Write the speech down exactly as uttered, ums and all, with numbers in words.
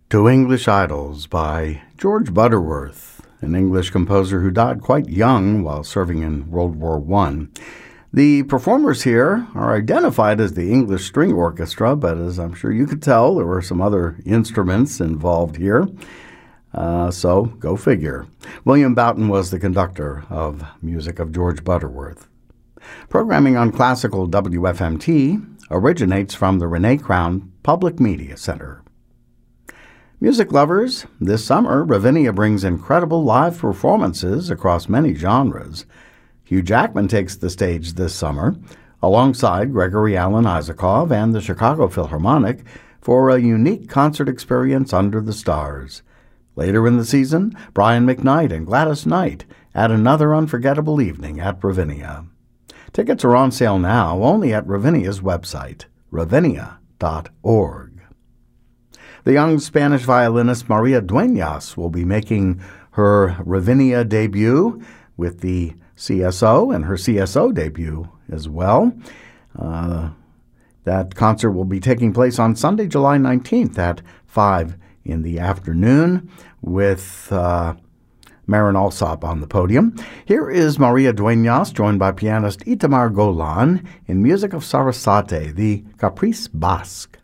To English Idols by George Butterworth, an English composer who died quite young while serving in World War One. The performers here are identified as the English String Orchestra, but as I'm sure you could tell, there were some other instruments involved here. Uh, so, go figure. William Boughton was the conductor of music of George Butterworth. Programming on Classical W F M T originates from the Renee Crown Public Media Center. Music lovers, this summer, Ravinia brings incredible live performances across many genres. Hugh Jackman takes the stage this summer, alongside Gregory Alan Isakov and the Chicago Philharmonic, for a unique concert experience under the stars. Later in the season, Brian McKnight and Gladys Knight add another unforgettable evening at Ravinia. Tickets are on sale now only at Ravinia's website, ravinia dot org. The young Spanish violinist Maria Dueñas will be making her Ravinia debut with the C S O and her C S O debut as well. Uh, that concert will be taking place on Sunday, July nineteenth at five in the afternoon with uh, Marin Alsop on the podium. Here is Maria Dueñas, joined by pianist Itamar Golan, in music of Sarasate, the Caprice Basque.